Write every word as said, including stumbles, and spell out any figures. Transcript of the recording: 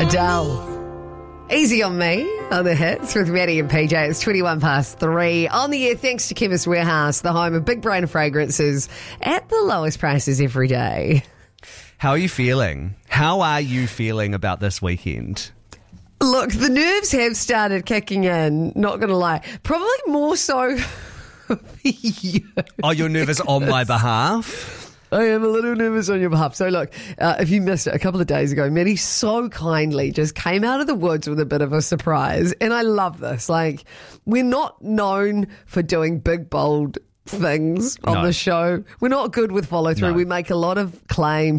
Adele. Easy on me on the hits with Maddie and P J. It's twenty-one past three. On the air, thanks to Chemist Warehouse, the home of big brand fragrances at the lowest prices every day. How are you feeling? How are you feeling about this weekend? Look, the nerves have started kicking in, not going to lie. Probably more so for you. Oh, you're nervous on my behalf? I am a little nervous on your behalf. So look, uh, if you missed it a couple of days ago, Maddie so kindly just came out of the woods with a bit of a surprise. And I love this. Like, we're not known for doing big, bold things on No. the show. We're not good with follow through. No. We make a lot of claims.